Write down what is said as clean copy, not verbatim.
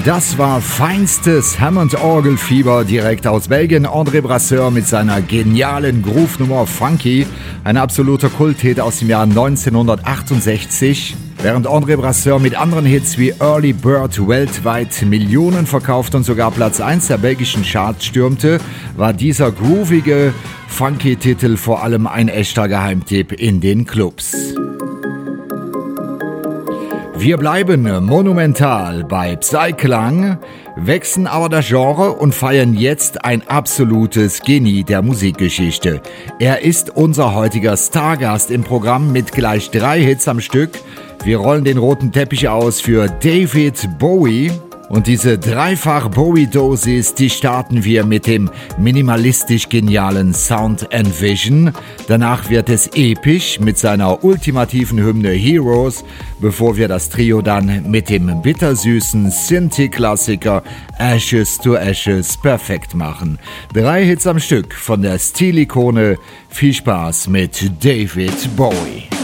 Das war feinstes Hammond-Orgelfieber direkt aus Belgien. André Brasseur mit seiner genialen Groove-Nummer Funky. Ein absoluter Kulthit aus dem Jahr 1968. Während André Brasseur mit anderen Hits wie Early Bird weltweit Millionen verkauft und sogar Platz 1 der belgischen Charts stürmte, war dieser groovige Funky-Titel vor allem ein echter Geheimtipp in den Clubs. Wir bleiben monumental bei Psyklang, wechseln aber das Genre und feiern jetzt ein absolutes Genie der Musikgeschichte. Er ist unser heutiger Stargast im Programm mit gleich 3 Hits am Stück. Wir rollen den roten Teppich aus für David Bowie. Und diese Dreifach-Bowie-Dosis, die starten wir mit dem minimalistisch genialen Sound and Vision. Danach wird es episch mit seiner ultimativen Hymne Heroes, bevor wir das Trio dann mit dem bittersüßen Synthie-Klassiker Ashes to Ashes perfekt machen. 3 Hits am Stück von der Stilikone. Viel Spaß mit David Bowie.